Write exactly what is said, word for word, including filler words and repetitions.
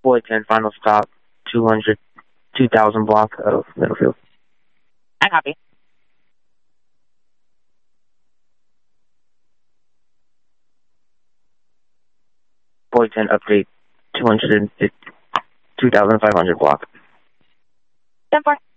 Boy ten, final stop, two hundred, two thousand block of Middlefield. I copy. Boy ten, update, two hundred, two thousand five hundred block. ten four.